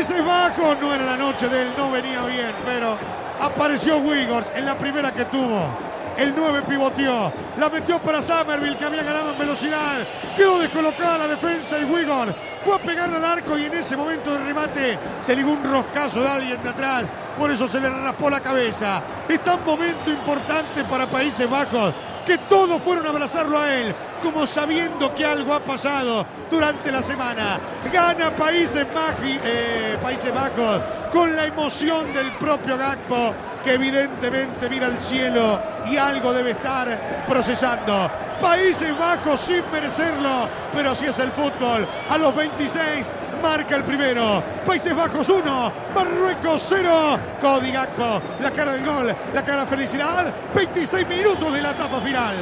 Países Bajos, no era la noche de él, no venía bien, pero apareció Weghorst en la primera que tuvo. El 9 pivoteó, la metió para Summerville, que había ganado en velocidad. Quedó descolocada la defensa y Weghorst fue a pegarle al arco y en ese momento de remate se ligó un roscazo de alguien de atrás. Por eso se le raspó la cabeza. Está un momento importante para Países Bajos, que todos fueron a abrazarlo a él, como sabiendo que algo ha pasado durante la semana. Gana Países Bajos con la emoción del propio Gakpo, que evidentemente mira al cielo y algo debe estar procesando. Países Bajos sin merecerlo, pero así es el fútbol. A los 26 marca el primero. Países Bajos 1, Marruecos 0. Cody Gakpo, la cara del gol, la cara de la felicidad. 26 minutos de la etapa final.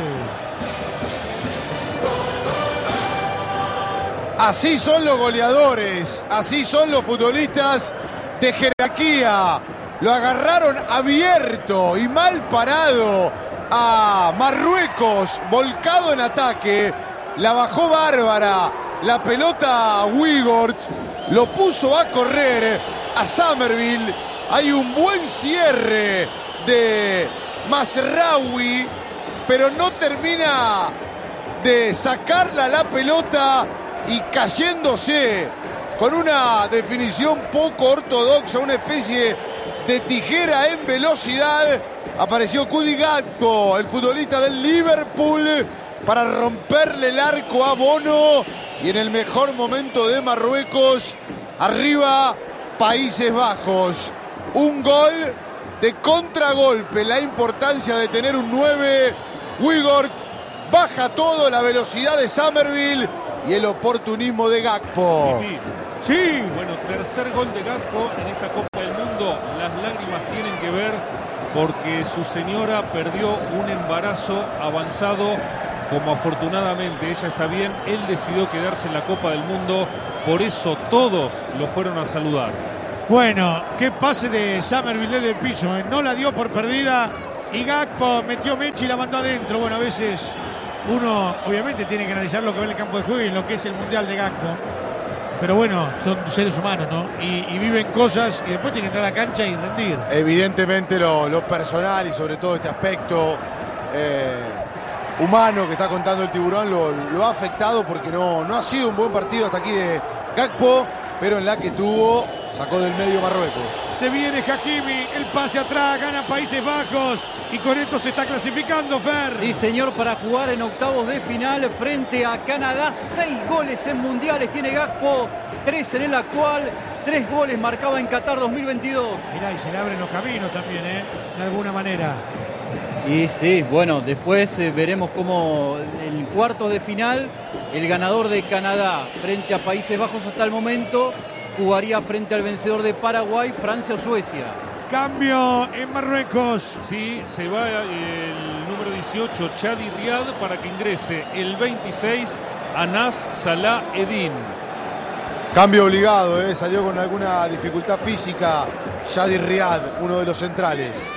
Así son los goleadores, así son los futbolistas de jerarquía. Lo agarraron abierto y mal parado a Marruecos, volcado en ataque. La bajó bárbara, la pelota a Weghorst, lo puso a correr a Summerville. Hay un buen cierre de Mazraoui, pero no termina de sacarla la pelota y cayéndose con una definición poco ortodoxa, una especie de tijera en velocidad. Apareció Cody Gakpo, el futbolista del Liverpool, para romperle el arco a Bono. Y en el mejor momento de Marruecos, arriba Países Bajos. Un gol de contragolpe, la importancia de tener un 9. Weghorst baja todo, la velocidad de Summerville y el oportunismo de Gakpo. Sí. Bueno, tercer gol de Gakpo en esta Copa del Mundo. Las lágrimas tienen que ver porque su señora perdió un embarazo avanzado. Como afortunadamente ella está bien, él decidió quedarse en la Copa del Mundo. Por eso todos lo fueron a saludar. Bueno, qué pase de Summerville del piso, ¿eh? No la dio por perdida y Gakpo metió mecha y la mandó adentro. Bueno, a veces uno obviamente tiene que analizar lo que ve en el campo de juego y en lo que es el Mundial de Gakpo. Pero bueno, son seres humanos, ¿no? Y viven cosas y después tienen que entrar a la cancha y rendir. Evidentemente lo personal y sobre todo este aspecto humano que está contando el Tiburón lo ha afectado porque no ha sido un buen partido hasta aquí de Gakpo, pero en la que tuvo, sacó del medio Marruecos. Se viene Hakimi, el pase atrás, gana Países Bajos y con esto se está clasificando, Fer. Sí, señor, para jugar en octavos de final frente a Canadá. 6 goles en mundiales tiene Gakpo, 3 en el actual, 3 goles marcaba en Qatar 2022. Mirá, y se le abren los caminos también, de alguna manera. Y sí, bueno, después veremos cómo en cuartos de final el ganador de Canadá frente a Países Bajos hasta el momento jugaría frente al vencedor de Paraguay, Francia o Suecia. Cambio en Marruecos. Sí, se va el número 18, Chadi Riad, para que ingrese el 26, Anas Salah Eddin. Cambio obligado, salió con alguna dificultad física Chadi Riad, uno de los centrales.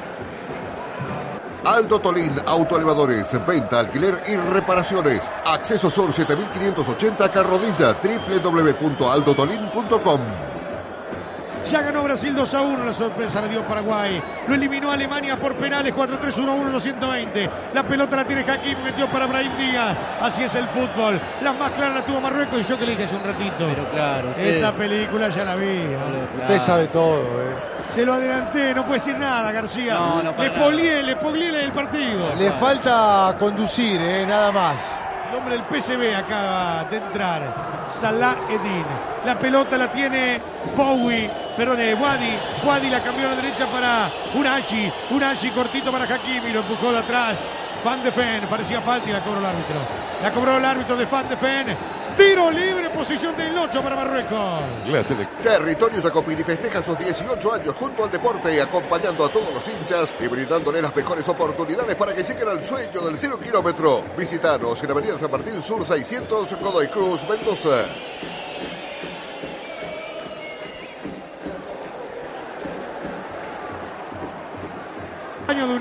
Aldo Tolín, autoelevadores, venta, alquiler y reparaciones. Acceso Sur 7580 Carrodilla, www.aldotolin.com. Ya ganó Brasil 2-1, la sorpresa la dio Paraguay. Lo eliminó Alemania por penales, 4-3-1-1 en los 120. La pelota la tiene Hakimi, metió para Brahim Díaz. Así es el fútbol. La más clara la tuvo Marruecos y yo que le dije hace un ratito. Pero claro, esta película ya la vi. Claro. Usted sabe todo, Se lo adelanté, no puede decir nada, García. No, le polié el partido. Le falta conducir, nada más. El hombre del PSV acaba de entrar, Salah Eddin. La pelota la tiene Wadi la cambió a la derecha para Unai cortito para Hakimi, lo empujó de atrás. Van de Ven, parecía falta y la cobró el árbitro. La cobró el árbitro de Van de Ven. Tiro libre, posición del 8 para Marruecos. Territorio Jacopini festeja sus 18 años junto al deporte, acompañando a todos los hinchas y brindándole las mejores oportunidades para que lleguen al sueño del 0 kilómetro. Visitanos en Avenida San Martín Sur 600, Godoy Cruz, Mendoza. Año de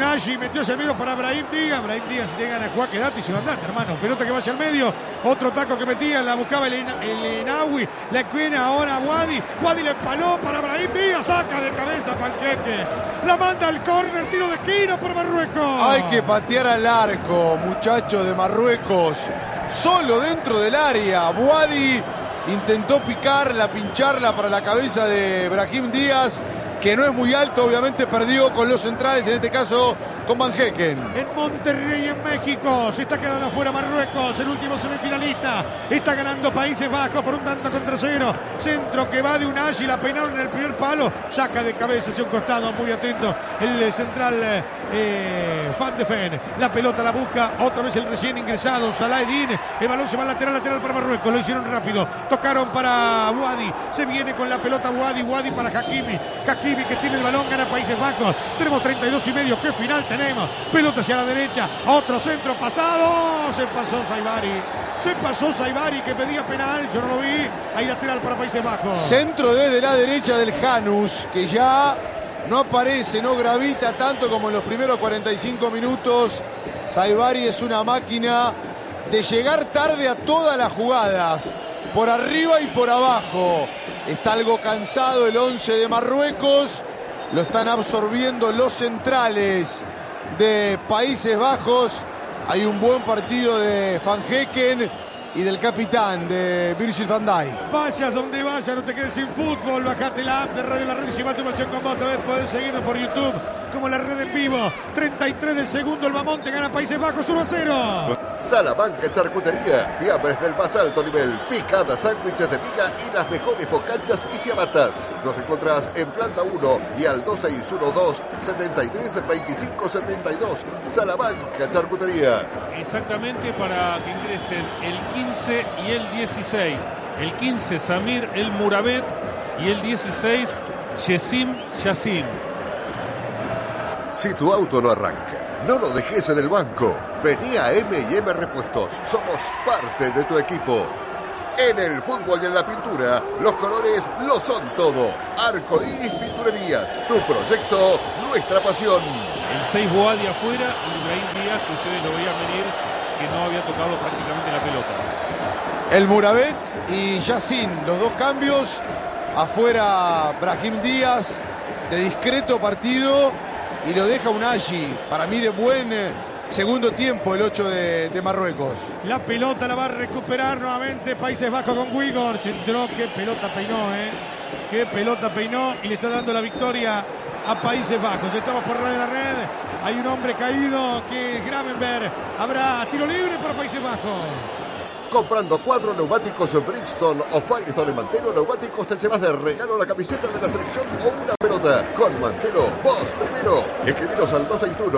Unai metió hacia el medio para Brahim Díaz. Brahim Díaz, si te gana a jugar, quedate y se mandate, hermano. Pelota que va hacia el medio. Otro taco que metía, la buscaba el Inawi. La cuena ahora a Wadi. Wadi le empaló para Brahim Díaz. Saca de cabeza Fanjeque. La manda al córner, tiro de esquina por Marruecos. Hay que patear al arco, muchachos de Marruecos. Solo dentro del área. Wadi intentó pincharla para la cabeza de Brahim Díaz, que no es muy alto, obviamente perdió con los centrales, en este caso con Van Hecken. En Monterrey, en México, se está quedando afuera Marruecos, el último semifinalista. Está ganando Países Bajos por un tanto contra cero. Centro que va de Unai, la peinaron en el primer palo. Saca de cabeza hacia un costado, muy atento el central Van de Ven. La pelota la busca otra vez el recién ingresado Salah Eddin. El balón se va lateral para Marruecos. Lo hicieron rápido. Tocaron para Wadi. Se viene con la pelota Wadi para Hakimi. Hakimi que tiene el balón, gana Países Bajos. Tenemos 32 y medio. ¿Qué final tenemos? Pelota hacia la derecha. Otro centro pasado. Se pasó Saibari que pedía penal. Yo no lo vi. Ahí lateral para Países Bajos. Centro desde la derecha del Janus, que ya no aparece, no gravita tanto como en los primeros 45 minutos. Saibari es una máquina de llegar tarde a todas las jugadas, por arriba y por abajo. Está algo cansado el 11 de Marruecos. Lo están absorbiendo los centrales de Países Bajos. Hay un buen partido de Van Hecken y del capitán de Virgil van Dijk. Vayas donde vayas, no te quedes sin fútbol. Bajate la app de Radio La Red y lleva tu pasión con vos. También podés seguirnos por YouTube como La Red en vivo. 33 del segundo, el Bamonte gana Países Bajos 1-0. Salamanca Charcutería, fiambres del más alto nivel, picadas, sándwiches de miga y las mejores focaccias y ciabatas. Nos encontrás en planta 1 y al 2612-732572. Salamanca Charcutería. Exactamente, para que ingresen el 15 y el 16. El 15 Samir El Murabet y el 16 Yesim Yassin. Si tu auto no arranca, no lo dejes en el banco. Vení a M&M Repuestos. Somos parte de tu equipo. En el fútbol y en la pintura, los colores lo son todo. Arco Iris Pinturerías. Tu proyecto, nuestra pasión. El 6 Boadi afuera y Brahim Díaz, que ustedes lo veían venir, que no había tocado prácticamente la pelota. El Murabet y Yassin, los dos cambios. Afuera Brahim Díaz, de discreto partido, y lo deja Unai, para mí de buen segundo tiempo, el 8 de Marruecos. La pelota la va a recuperar nuevamente Países Bajos con Wigors. Entró, qué pelota peinó, qué pelota peinó, y le está dando la victoria a Países Bajos. Estamos por Radio La Red. Hay un hombre caído que es Gravenberg. Habrá tiro libre para Países Bajos. Comprando 4 neumáticos Bridgestone o Firestone en Mantelo Neumáticos, te llevas de regalo la camiseta de la selección o una pelota. Con Mantelo, vos primero. Escribiros al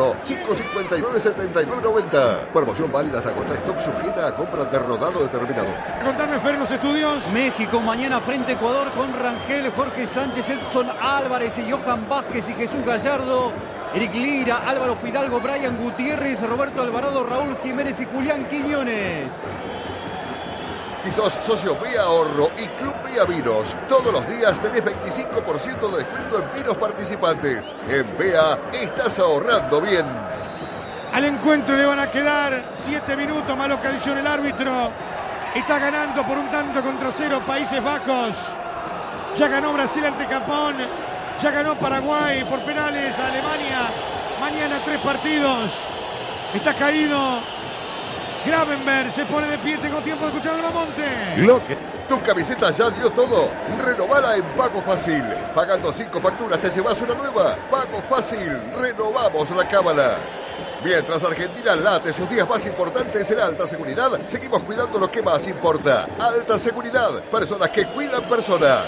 261-559-7990. Promoción válida hasta agotar stock, sujeta a compra de rodado determinado. Contarme, Fer, en los estudios. México mañana frente a Ecuador con Rangel, Jorge Sánchez, Edson Álvarez y Johan Vázquez y Jesús Gallardo. Eric Lira, Álvaro Fidalgo, Brian Gutiérrez, Roberto Alvarado, Raúl Jiménez y Julián Quiñones. Si sos socio Vía Ahorro y Club Vía Vinos, todos los días tenés 25% de descuento en vinos participantes. En Vea estás ahorrando bien. Al encuentro le van a quedar 7 minutos, más lo que adiciona el árbitro. Está ganando por un tanto contra cero Países Bajos. Ya ganó Brasil ante Japón. Ya ganó Paraguay por penales a Alemania. Mañana 3 partidos. Está caído Gravenberg, se pone de pie. Tengo tiempo de escuchar al Bamonte. Tu camiseta ya dio todo. Renovala en Pago Fácil. Pagando 5 facturas te llevas una nueva. Pago Fácil. Renovamos la cábala. Mientras Argentina late sus días más importantes en alta seguridad, seguimos cuidando lo que más importa. Alta seguridad. Personas que cuidan personas.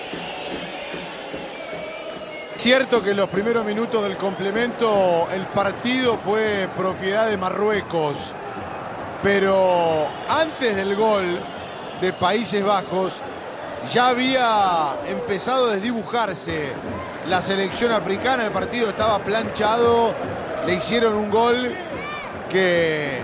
Cierto que en los primeros minutos del complemento el partido fue propiedad de Marruecos, pero antes del gol de Países Bajos ya había empezado a desdibujarse la selección africana. El partido estaba planchado, le hicieron un gol que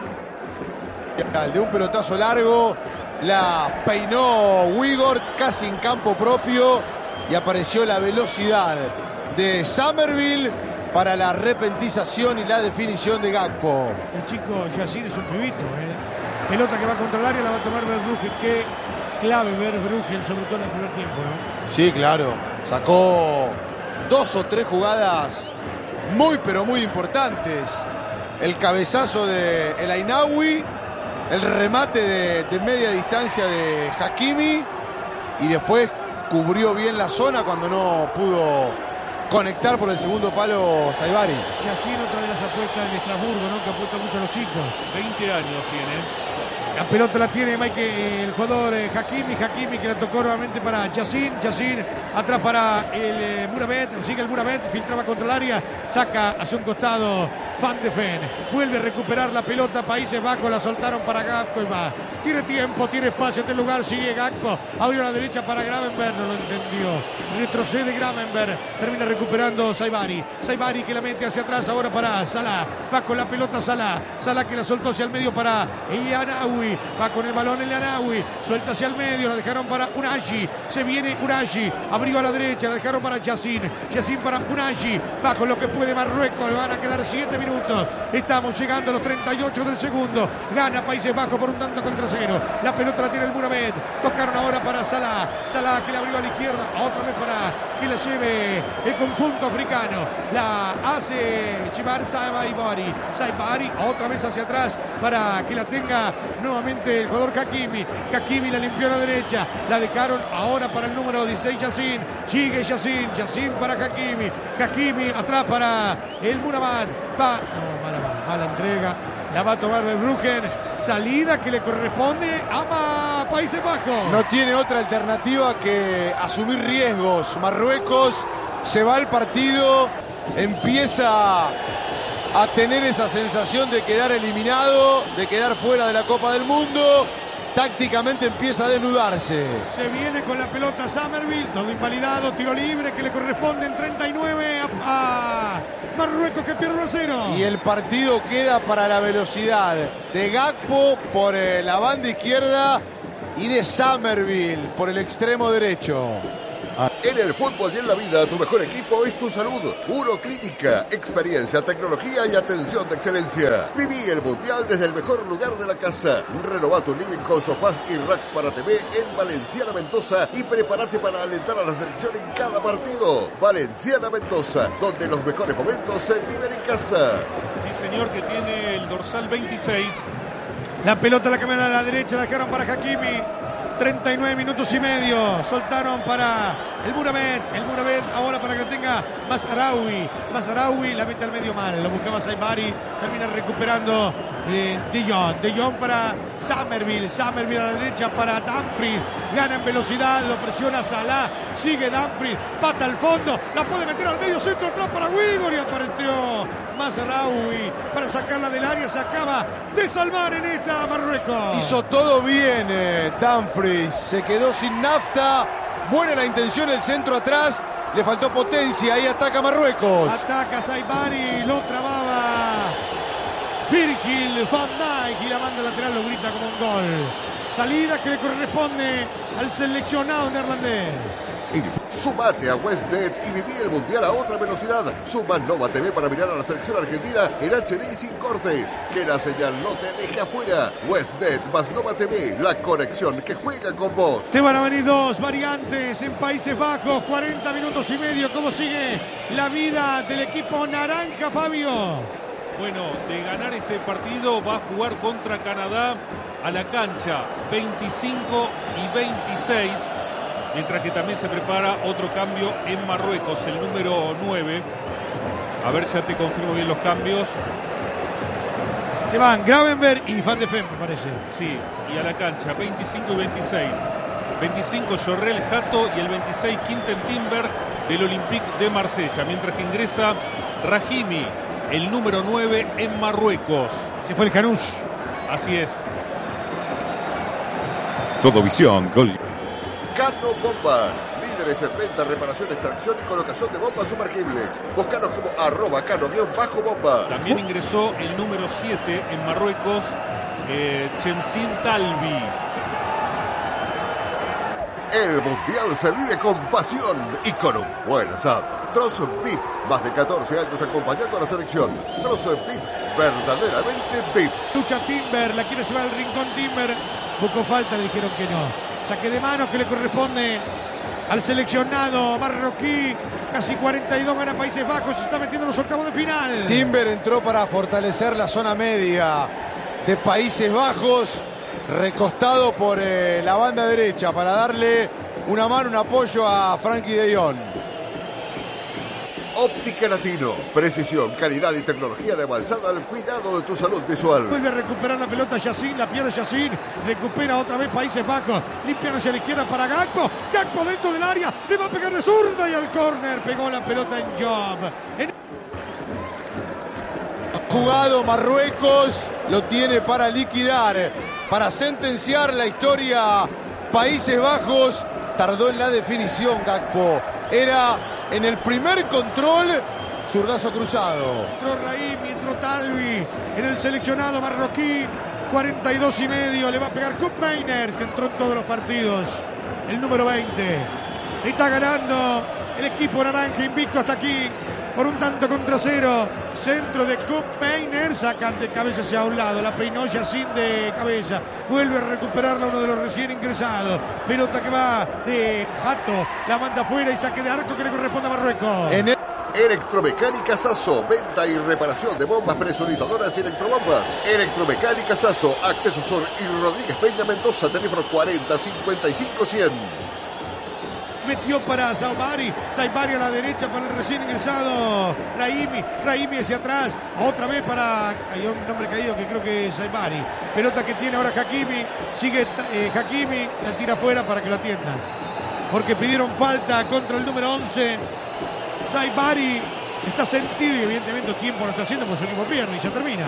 de un pelotazo largo la peinó Wigort casi en campo propio y apareció la velocidad de Summerville para la repentización y la definición de Gakpo. El chico Yacine es un pibito, Pelota que va contra el área, la va a tomar Verbruggen. Qué clave Verbruggen, sobre todo en el primer tiempo, ¿no? Sí, claro. Sacó 2 o 3 jugadas muy, pero muy importantes. El cabezazo de El Ainaoui, el remate de media distancia de Hakimi y después cubrió bien la zona cuando no pudo conectar por el segundo palo Saibari. Yacine, otra de las apuestas de Estrasburgo, ¿no? Que apuesta mucho a los chicos. 20 años tiene. La pelota la tiene el jugador Hakimi que la tocó nuevamente para Yacine atrás para el Muravet, sigue el Muravet, filtraba contra el área, saca hacia un costado Van de Ven, vuelve a recuperar la pelota Países Bajos, la soltaron para Gakpo y va, tiene tiempo, tiene espacio en este lugar, sigue Gakpo, abrió a la derecha para Gravenberch, no lo entendió, retrocede Gravenberch, termina recuperando Saibari que la mete hacia atrás ahora para Salah, va con la pelota Salah que la soltó hacia el medio para El Ainaoui, va con el balón El Ainaoui, suelta hacia el medio, la dejaron para Unai, se viene Unai, abrió a la derecha, la dejaron para Yacine para Unai, va con lo que puede Marruecos, le van a quedar 7 minutos, estamos llegando a los 38 del segundo, gana Países Bajos por un tanto contra 0, la pelota la tiene el Muravet, tocaron ahora para Salah que la abrió a la izquierda, otra vez para que la lleve el conjunto africano, la hace llevar Saibari, otra vez hacia atrás para que la tenga nuevamente el jugador Hakimi la limpió a la derecha, la dejaron ahora para el número 16 Yacine, sigue Yacine para Hakimi atrás para el Murabat, mala entrega, la va a tomar Verbruggen, salida que le corresponde a Países Bajos. No tiene otra alternativa que asumir riesgos. Marruecos se va al partido, empieza a tener esa sensación de quedar eliminado, de quedar fuera de la Copa del Mundo. Tácticamente empieza a desnudarse. Se viene con la pelota Summerville, todo invalidado, tiro libre que le corresponde en 39 a Marruecos que pierde 1-0. Y el partido queda para la velocidad de Gakpo por la banda izquierda y de Summerville por el extremo derecho. En el fútbol y en la vida, tu mejor equipo es tu salud. Uroclínica, experiencia, tecnología y atención de excelencia. Viví el Mundial desde el mejor lugar de la casa. Renová tu living con sofás y racks para TV en Valenciana Mendoza y prepárate para alentar a la selección en cada partido. Valenciana Mendoza, donde los mejores momentos se viven en casa. Sí, señor, que tiene el dorsal 26. La pelota la cambiaron a la derecha, la dejaron para Hakimi. 39 minutos y medio, soltaron para el Muravet ahora para que la tenga Mazraoui la mete al medio mal, lo buscaba Saibari, termina recuperando De Jong para Summerville a la derecha para Dumfries, gana en velocidad, lo presiona Salah, sigue Dumfries, pata al fondo, la puede meter al medio centro atrás para Wigor y apareció Mazraoui para sacarla del área, se acaba de salvar en esta Marruecos. Hizo todo bien Dumfries, se quedó sin nafta, buena la intención, el centro atrás, le faltó potencia, ahí ataca Marruecos. Ataca Saibari, lo trababa Virgil van Dijk y la banda lateral lo grita como un gol. Salida que le corresponde al seleccionado neerlandés. Sumate a WestNet y viví el Mundial a otra velocidad. Suma Nova TV para mirar a la selección argentina en HD y sin cortes. Que la señal no te deje afuera. WestNet más Nova TV, la conexión que juega con vos. Se van a venir dos variantes en Países Bajos, 40 minutos y medio. ¿Cómo sigue la vida del equipo naranja, Fabio? Bueno, de ganar este partido va a jugar contra Canadá a la cancha 25 y 26. Mientras que también se prepara otro cambio en Marruecos, el número 9. A ver, ya te confirmo bien los cambios. Se van Gravenberch y Van de Ven, me parece. Sí, y a la cancha 25 y 26. 25 Jorrel Hato y el 26 Quinten Timber del Olympique de Marsella. Mientras que ingresa Rahimi, el número 9 en Marruecos. Se fue el Canús. Así es. Todo visión, gol. Cano Bombas, líderes en venta, reparación, extracción y colocación de bombas sumergibles. Búscanos como @cano_bomba. También ingresó el número 7 en Marruecos, Chemsin Talbi. El Mundial se vive con pasión y con un buen asado. Trozo VIP, más de 14 años acompañando a la selección. Trozo VIP, verdaderamente VIP. Lucha Timber, la quiere llevar al rincón Timber. Buscó falta, le dijeron que no. Saque de manos que le corresponde al seleccionado marroquí. Casi 42 gana Países Bajos, se está metiendo en los octavos de final. Timber entró para fortalecer la zona media de Países Bajos, recostado por la banda derecha para darle una mano, un apoyo a Frankie de Jong. Óptica Latino, precisión, calidad y tecnología de avanzada al cuidado de tu salud visual. Vuelve a recuperar la pelota Yacine, la pierde Yacine, recupera otra vez Países Bajos, limpian hacia la izquierda para Gakpo, Gakpo dentro del área, le va a pegar de zurda y al córner pegó la pelota en Job. Jugado Marruecos, lo tiene para liquidar, para sentenciar la historia. Países Bajos tardó en la definición Gakpo, era en el primer control, zurdazo cruzado. Entró Raimi, entró Talvi en el seleccionado marroquí. 42,5, le va a pegar Kurt Meiner, que entró en todos los partidos. El número 20. Está ganando el equipo naranja invicto hasta aquí por un tanto contra cero. Centro de Kurt Meiner, sacan de cabeza hacia un lado, la peinó Yacine de cabeza, vuelve a recuperarla uno de los recién ingresados. Pelota que va de Jato, la manda afuera y saque de arco que le corresponde a Marruecos. Electromecánica Sasso, venta y reparación de bombas presurizadoras y electrobombas. Electromecánica Sasso, Acceso Sur y Rodríguez Peña Mendoza, teléfono 40 55 100. Metió para Saibari a la derecha para el recién ingresado Raimi hacia atrás, otra vez para, hay un nombre caído que creo que es Saibari. Pelota que tiene ahora Hakimi, sigue Hakimi, la tira afuera para que lo atiendan, porque pidieron falta contra el número 11. Saibari está sentido y evidentemente tiempo lo está haciendo porque su equipo pierde y ya termina.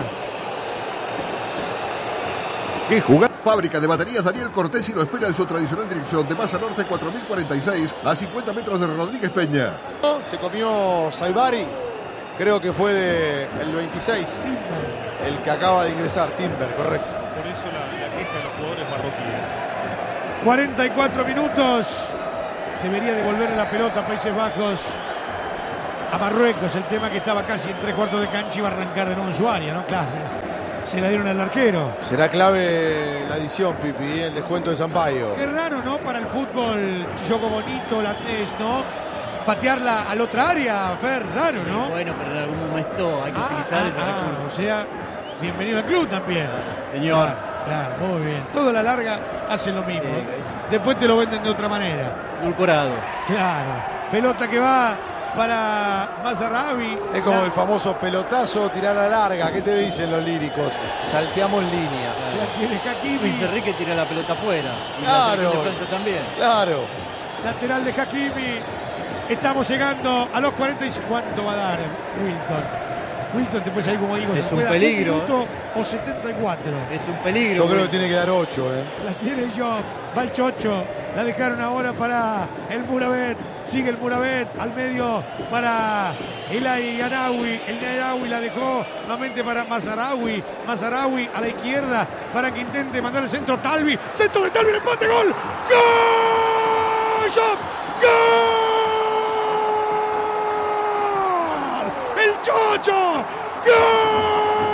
¿Qué jugada? Fábrica de baterías Daniel Cortés y lo espera en su tradicional dirección de Masa Norte 4046 a 50 metros de Rodríguez Peña. Se comió Saibari, creo que fue del 26, el que acaba de ingresar, Timber, correcto. Por eso la queja de los jugadores marroquíes. 44 minutos. Debería devolver la pelota a Países Bajos a Marruecos. El tema que estaba casi en 3/4 de cancha, iba a arrancar de nuevo en su área, ¿no? Claro, mira. Se la dieron al arquero. Será clave la adición, Pipi, el descuento de Sampaio. Qué raro, ¿no? Para el fútbol, juego bonito, holandés, ¿no? Patearla a la otra área, Fer, raro, ¿no? Bueno, pero en algún momento hay que utilizar ese recurso. O sea, bienvenido al club también. Señor. Claro, muy bien. Todo a la larga hacen lo mismo. Sí. Después te lo venden de otra manera. Edulcorado. Claro. Pelota que va para Mazarabi. Es como el famoso pelotazo, tirar a larga. ¿Qué te dicen los líricos? Salteamos líneas. La tiene Hakimi. Luis Enrique tira la pelota afuera. Y Claro. la selección de Francia también. Claro. Lateral de Hakimi. Estamos llegando a los 45. ¿Cuánto va a dar Wilton te puede salir como digo. Es un peligro. Un minuto o 74. Es un peligro. Yo creo que tiene que dar 8. La tiene Job. Va el Chocho. La dejaron ahora para el Muravet. Sigue el Muravet al medio para el Anawi. El Anawi la dejó nuevamente para Mazarawi. Mazarawi a la izquierda para que intente mandar el centro. Talvi. Centro de Talvi. El empate. Gol. ¡Gol! ¡Job! ¡Gol! ¡El Chocho! ¡Gol!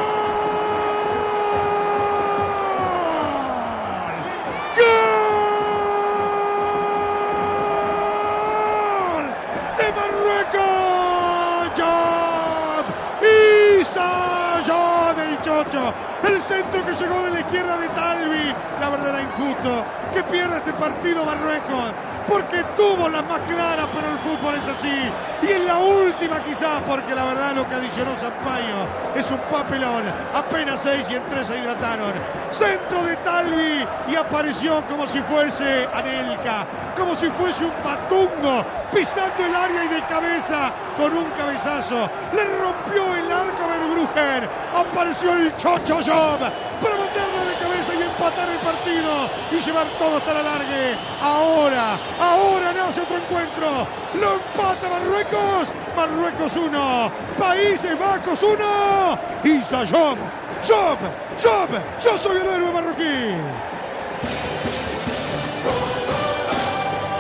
El centro que llegó de la izquierda de Talvi. La verdad era injusto que pierda este partido Marruecos, porque tuvo las más claras, pero el fútbol es así. Y en la última quizás, porque la verdad lo que adicionó Sampaio es un papelón. Apenas 6 y en 3 se hidrataron. Centro de Talvi y apareció como si fuese Anelka, como si fuese un matungo, pisando el área y de cabeza con un cabezazo. Le rompió el arco a Verbruggen. Apareció el Chocho Job para mandarla de cabeza y empatar el partido y llevar todo hasta la largue. Ahora nace otro encuentro. Lo empata Marruecos. Marruecos 1, Países Bajos 1. Issa Job. Yo soy el héroe marroquí.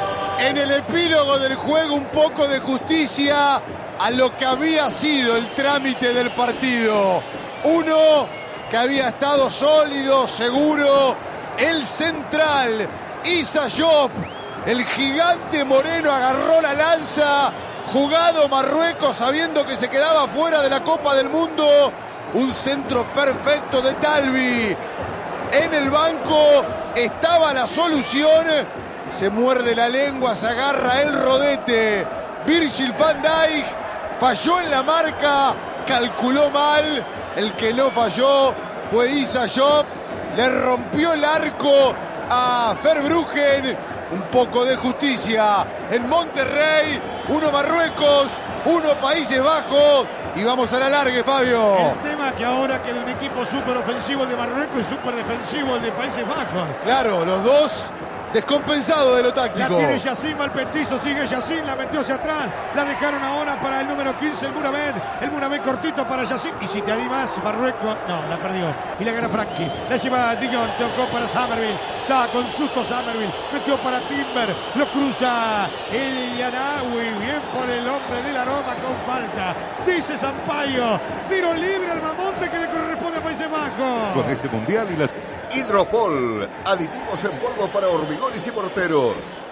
En el epílogo del juego, un poco de justicia a lo que había sido el trámite del partido. Uno que había estado sólido, seguro, el central, Issa Diop, el gigante moreno, agarró la lanza, jugado Marruecos sabiendo que se quedaba fuera de la Copa del Mundo. Un centro perfecto de Talbi. En el banco estaba la solución. Se muerde la lengua, se agarra el rodete. Virgil van Dijk falló en la marca, calculó mal. El que no falló fue Issa Diop. Le rompió el arco a Verbruggen. Un poco de justicia en Monterrey. 1 Marruecos, 1 Países Bajos. Y vamos a la largue, Fabio. El tema que ahora queda un equipo súper ofensivo el de Marruecos y súper defensivo el de Países Bajos. Claro, los dos descompensados de lo táctico. La tiene Yacine, al petizo, sigue Yacine, la metió hacia atrás. La dejaron ahora para el número 15, el Mourabet cortito para Yacine. Y si te animas, Marruecos, no, la perdió. Y la gana Frankie. La lleva Dijon, tocó para Summerville. Ya con susto Summerville. Metió para Timber. Lo cruza el Yanawi. Bien por el hombre de la Roma con falta. Dice Sampaio. Tiro libre al Mamonte que le corresponde a Países Bajos. Con este mundial y las Hidropol, aditivos en polvo para hormigones y morteros.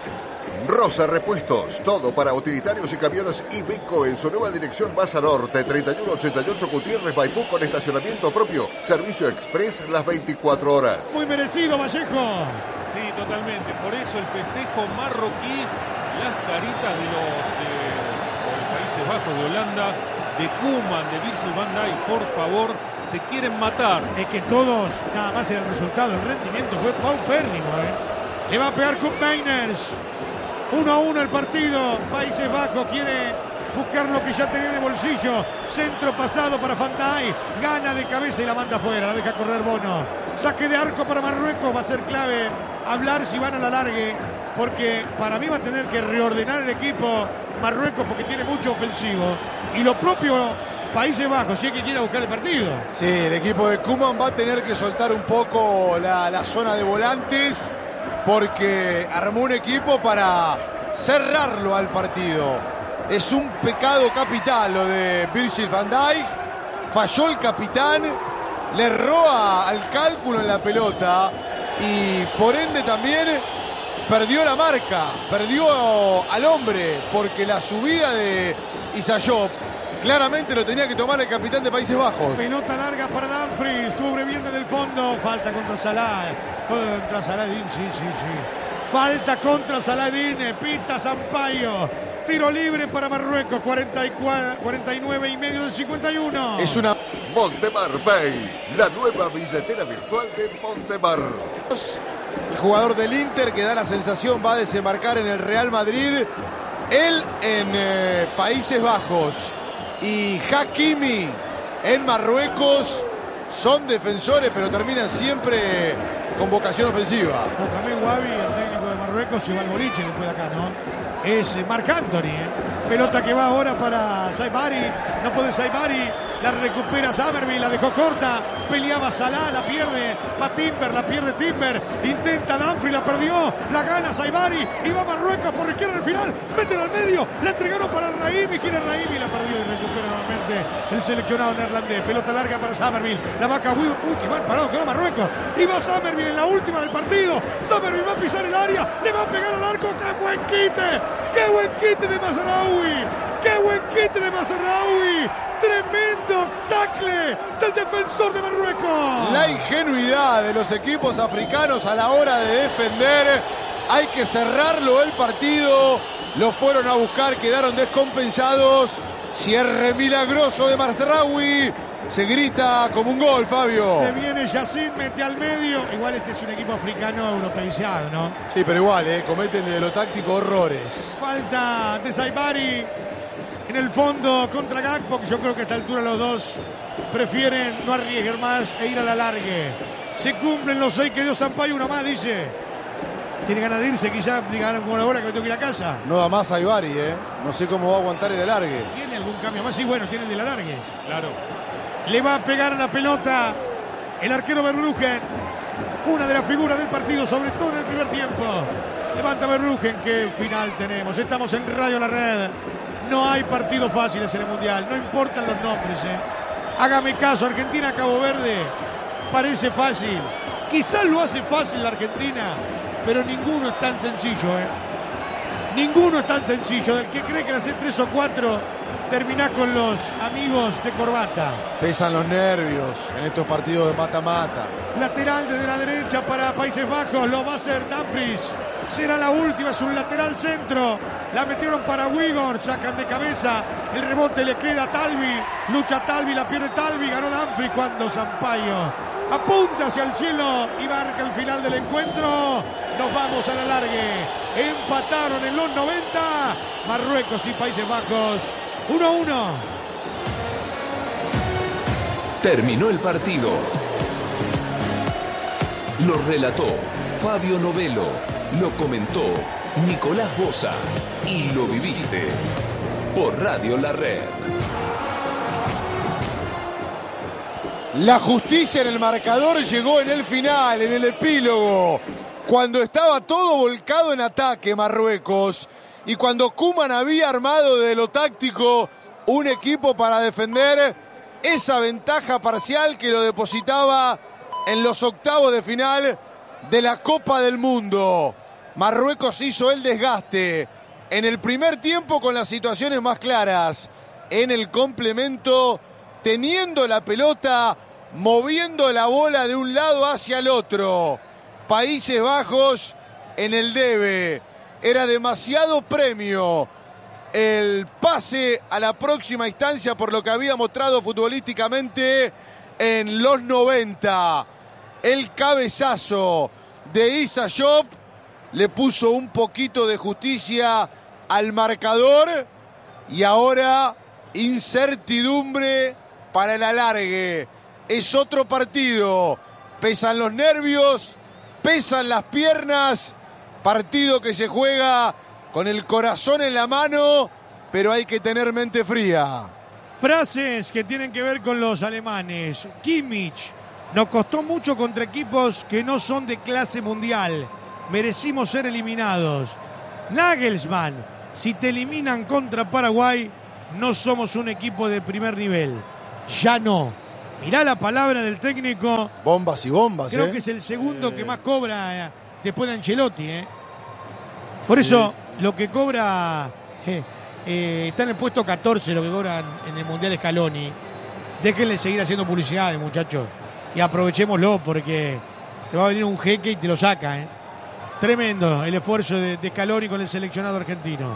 Rosa Repuestos, todo para utilitarios y camiones Iveco en su nueva dirección Baza Norte, 3188 Gutiérrez Maipú con estacionamiento propio. Servicio express las 24 horas. Muy merecido, Vallejo. Sí, totalmente. Por eso el festejo marroquí, las caritas de los Países Bajos, de Holanda, de Koeman, de Virgil van Dijk, por favor, se quieren matar. Es que todos, nada más el resultado, el rendimiento fue paupérrimo. Le va a pegar Koop Meiners. 1-1 el partido. Países Bajos quiere buscar lo que ya tenía en el bolsillo. Centro pasado para Van Dijk. Gana de cabeza y la manda afuera. La deja correr Bono. Saque de arco para Marruecos. Va a ser clave hablar si van a la largue. Porque para mí va a tener que reordenar el equipo Marruecos porque tiene mucho ofensivo. Y lo propio Países Bajos, si es que quiere buscar el partido. Sí, el equipo de Koeman va a tener que soltar un poco la zona de volantes porque armó un equipo para cerrarlo al partido. Es un pecado capital lo de Virgil van Dijk. Falló el capitán, le erró al cálculo en la pelota y por ende también perdió la marca, perdió al hombre porque la subida de Issa Diop claramente lo tenía que tomar el capitán de Países Bajos. Pelota larga para Dumfries, cubre bien desde el fondo. Falta contra Salah. Contra Saladin, sí. Falta contra Saladin, pita Sampaio. Tiro libre para Marruecos, 49 y medio del 51. Es una... Montemar Pay, la nueva billetera virtual de Montemar. El jugador del Inter que da la sensación va a desembarcar en el Real Madrid. Él en Países Bajos y Hakimi en Marruecos son defensores, pero terminan siempre con vocación ofensiva. Mohamed Wabi, el técnico de Marruecos, se va al boliche después de acá, ¿no? Es Marc Anthony, Pelota que va ahora para Saibari. No puede Saibari. La recupera Summerville, la dejó corta. Peleaba Salah, la pierde. Va Timber, la pierde Timber. Intenta Dumfries, la perdió. La gana Saibari. Y va Marruecos por la izquierda al final. Meten al medio. La entregaron para Raimi. Gira Raimi, la perdió y recupera nuevamente el seleccionado neerlandés. Pelota larga para Summerville. La vaca Widow. Uy, qué mal parado quedó Marruecos. Y va Summerville en la última del partido. Summerville va a pisar el área. Le va a pegar al arco. ¡Qué buen quite! ¡Qué buen quite de Mazraoui! ¡Qué buen quite de Mazraoui! ¡Tremendo tackle del defensor de Marruecos! La ingenuidad de los equipos africanos a la hora de defender. Hay que cerrarlo el partido. Lo fueron a buscar, quedaron descompensados. Cierre milagroso de Mazraoui. Se grita como un gol, Fabio. Se viene Yacine, mete al medio. Igual este es un equipo africano europeizado, ¿no? Sí, pero igual, cometen de lo táctico horrores. Falta de Saibari en el fondo contra Gakpo, que yo creo que a esta altura los dos prefieren no arriesgar más e ir a la largue. Se cumplen los 6 que dio Sampaio, uno más, dice. Tiene ganas de irse, quizás digan como la hora que me tengo que ir a casa. No da más Saibari, No sé cómo va a aguantar el alargue. ¿Tiene algún cambio más? Sí, bueno, tiene el de la largue. Claro. Le va a pegar a la pelota el arquero Verbruggen. una de las figuras del partido, sobre todo en el primer tiempo. Levanta Verrugen, qué final tenemos. Estamos en Radio La Red. No hay partidos fáciles en el Mundial, no importan los nombres. Hágame caso, Argentina-Cabo Verde parece fácil. Quizás lo hace fácil la Argentina, pero ninguno es tan sencillo. Ninguno es tan sencillo. Del que cree que la hace 3 o 4, terminás con los amigos de corbata. Pesan los nervios en estos partidos de mata-mata. Lateral desde la derecha para Países Bajos, lo va a hacer Dumfries. Será la última, es un lateral centro. La metieron para Wigor, sacan de cabeza. El rebote le queda a Talvi. Lucha Talvi, la pierde Talvi. Ganó Dumfries cuando Sampaio apunta hacia el cielo y marca el final del encuentro. Nos vamos al alargue. Empataron en los 90 Marruecos y Países Bajos 1-1. Terminó el partido. Lo relató Fabio Novello. Lo comentó Nicolás Boza. Y lo viviste por Radio La Red. La justicia en el marcador llegó en el final, en el epílogo, cuando estaba todo volcado en ataque Marruecos y cuando Koeman había armado de lo táctico un equipo para defender esa ventaja parcial que lo depositaba en los octavos de final de la Copa del Mundo. Marruecos hizo el desgaste en el primer tiempo con las situaciones más claras, en el complemento teniendo la pelota, moviendo la bola de un lado hacia el otro. Países Bajos en el debe. Era demasiado premio el pase a la próxima instancia por lo que había mostrado futbolísticamente en los 90. El cabezazo de Issa Diop le puso un poquito de justicia al marcador y ahora incertidumbre para el alargue. Es otro partido. Pesan los nervios, pesan las piernas. Partido que se juega con el corazón en la mano, pero hay que tener mente fría. Frases que tienen que ver con los alemanes. Kimmich: nos costó mucho contra equipos que no son de clase mundial. Merecimos ser eliminados. Nagelsmann: si te eliminan contra Paraguay, no somos un equipo de primer nivel. Ya no. Mirá la palabra del técnico. Bombas y bombas. Creo que es el segundo que más cobra después de Ancelotti. Por eso lo que cobra está en el puesto 14, lo que cobran en el Mundial Scaloni. Déjenle seguir haciendo publicidades, muchachos, y aprovechémoslo porque te va a venir un jeque y te lo saca. Tremendo el esfuerzo de Scaloni con el seleccionado argentino.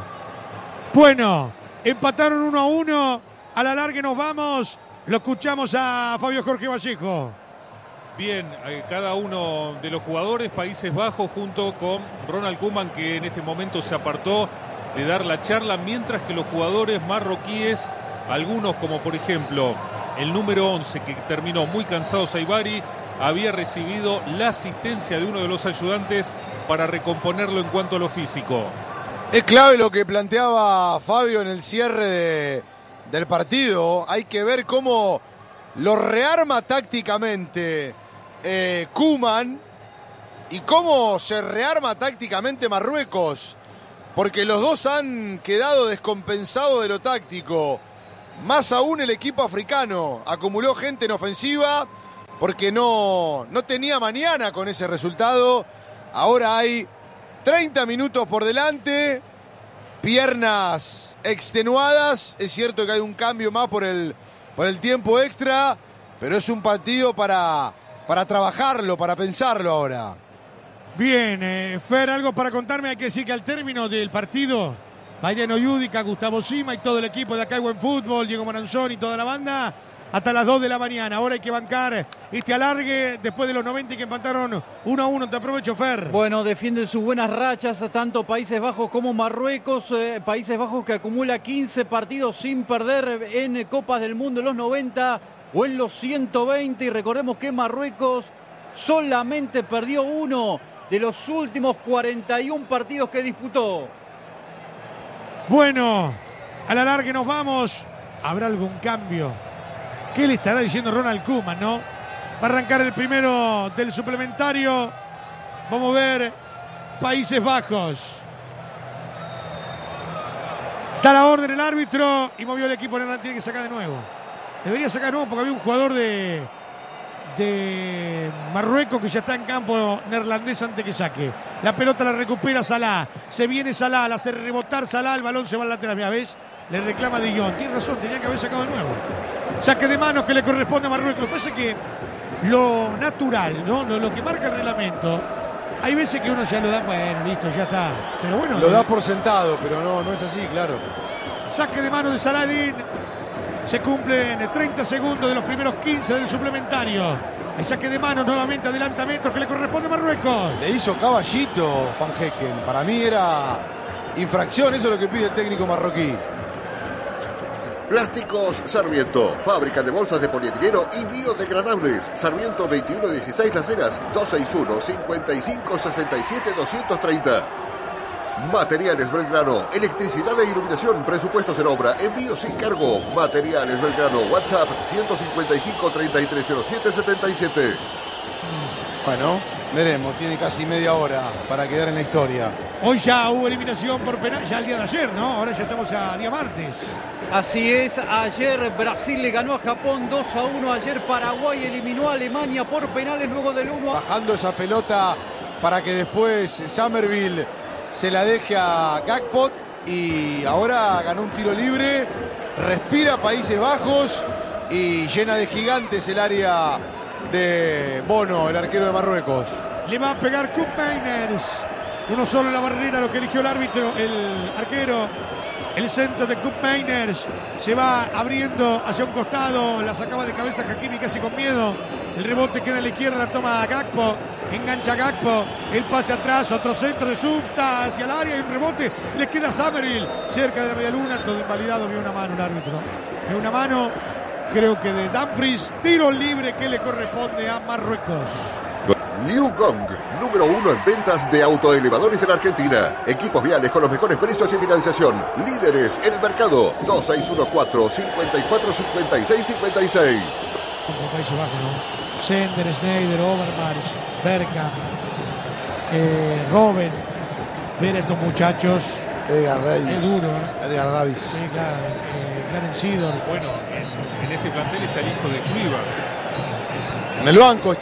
Bueno, empataron 1-1. A la larga nos vamos. Lo escuchamos a Fabio Jorge Vallejo. Bien, cada uno de los jugadores, Países Bajos junto con Ronald Koeman, que en este momento se apartó de dar la charla, mientras que los jugadores marroquíes, algunos como por ejemplo el número 11, que terminó muy cansado, Saibari, había recibido la asistencia de uno de los ayudantes para recomponerlo en cuanto a lo físico. Es clave lo que planteaba Fabio en el cierre del partido. Hay que ver cómo lo rearma tácticamente Koeman y cómo se rearma tácticamente Marruecos, porque los dos han quedado descompensados de lo táctico. Más aún el equipo africano acumuló gente en ofensiva porque no tenía mañana con ese resultado. Ahora hay 30 minutos por delante, piernas extenuadas. Es cierto que hay un cambio más por el tiempo extra, pero es un partido para trabajarlo, para pensarlo ahora. Bien, Fer, algo para contarme. Hay que decir que al término del partido, Mariano Yudica, Gustavo Sima y todo el equipo de acá de Buen Fútbol, Diego Moranzón y toda la banda, hasta las 2 de la mañana. Ahora hay que bancar este alargue después de los 90 que empataron 1-1. Te aprovecho, Fer. Bueno, defienden sus buenas rachas tanto Países Bajos como Marruecos. Países Bajos que acumula 15 partidos sin perder en Copas del Mundo en los 90 o en los 120. Y recordemos que Marruecos solamente perdió uno de los últimos 41 partidos que disputó. Bueno, a la larga nos vamos. ¿Habrá algún cambio? ¿Qué le estará diciendo Ronald Koeman, no? Va a arrancar el primero del suplementario. Vamos a ver Países Bajos. Da la orden el árbitro y movió el equipo neerlandés. Tiene que sacar de nuevo. Debería sacar de nuevo porque había un jugador de Marruecos que ya está en campo neerlandés antes que saque. La pelota la recupera Salah. Se viene Salah, la hace rebotar Salah. El balón se va al lateral. Mira, ¿ves? Le reclama De Jong. Tiene razón, tenía que haber sacado de nuevo. Saque de manos que le corresponde a Marruecos. Lo que pasa es que lo natural, ¿no? Lo que marca el reglamento, hay veces que uno ya lo da, bueno, listo, ya está. Pero bueno. Lo da por sentado, pero no es así, claro. Saque de manos de Saladín. Se cumplen 30 segundos de los primeros 15 del suplementario. El saque de manos nuevamente, adelantamiento que le corresponde a Marruecos. Le hizo caballito Van Hekken. Para mí era infracción, eso es lo que pide el técnico marroquí. Plásticos Sarmiento, fábrica de bolsas de polietileno y biodegradables. Sarmiento 2116 Las Heras, 261-5567-230. Materiales Belgrano, electricidad e iluminación, presupuestos en obra, envío sin cargo. Materiales Belgrano, WhatsApp 155-3307-77. Bueno, veremos, tiene casi media hora para quedar en la historia. Hoy ya hubo eliminación por penal, ya el día de ayer, ¿no? Ahora ya estamos a día martes. Así es, ayer Brasil le ganó a Japón 2-1, ayer Paraguay eliminó a Alemania por penales luego del 1. Bajando esa pelota para que después Summerville se la deje a Gakpo y ahora ganó un tiro libre, respira Países Bajos y llena de gigantes el área de Bono, el arquero de Marruecos. Le va a pegar Koop Meiners. Uno solo en la barrera, lo que eligió el árbitro, el arquero. El centro de Koop Meiners se va abriendo hacia un costado, la sacaba de cabeza Hakimi casi con miedo. El rebote queda en la izquierda, la toma Gakpo, engancha Gakpo, el pase atrás, otro centro de Subta hacia el área y un rebote, le queda Summerville cerca de la media luna, todo invalidado, vio una mano el árbitro. Vio una mano, creo que de Dumfries, tiro libre que le corresponde a Marruecos. Liu Gong, número 1 en ventas de autoelevadores en Argentina. Equipos viales con los mejores precios y financiación. Líderes en el mercado. 2614-545656. Países Bajos, ¿no? Sender, Schneider, Overmars, Bergkamp, Robben. Ver a estos muchachos. Edgar Davis. Es duro, ¿eh? Edgar Davis. Sí, claro. Clarence Seedorf. Bueno, en este plantel está el hijo de Kluivert. En el banco